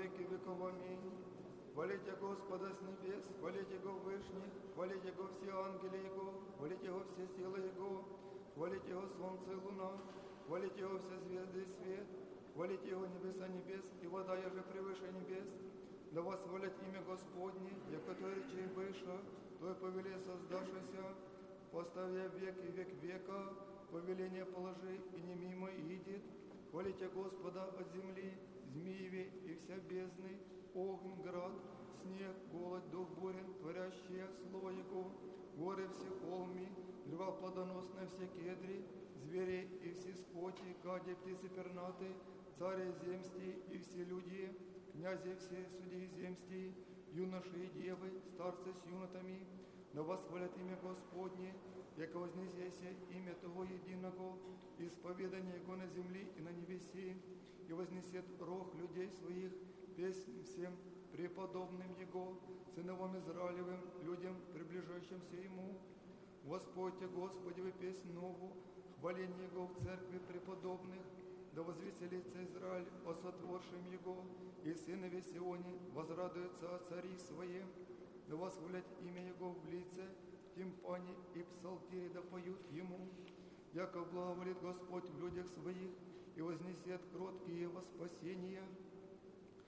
веки веков. Аминь. Хвалите Господа с небес, хвалите Его вышних, хвалите Его все ангели Его, хвалите Его все силы Его, хвалите Его солнце и луна, хвалите Его все звезды и свет, хвалите Его небеса небес, и вода еже превыше небес. Да восхвалят имя Господне, я который чей выше, той повеле создавшийся, поставя век и век века, повеление положи, и не мимо идет. Хвалите Господа от земли, змееве и вся бездны, огонь, град, снег, голод, дух бурен, творящие слово Его, горы все холми, льва плодоносные все кедри, звери и все скоти, гади, птицы пернаты, цари земсти и все люди, князи все, судьи земсти, юноши и девы, старцы с юнотами, да восхвалят имя Господне, яко вознесеся имя Того единого, исповедание Его на земли и на небеси, и вознесет рог людей своих, песнь всем преподобным Его, сыновам Израилевым, людям, приближающимся Ему. Воспойте, Господи, вы песнь нову, хваление Его в церкви преподобных, да возвеселится Израиль о сотворшем Его, и сынове Сионе возрадуются о цари Своем, да восхвалять имя Его в лице, в тимпане и псалтире да поют Ему. Яко благоволит Господь в людях Своих, и вознесет кроткие во спасение.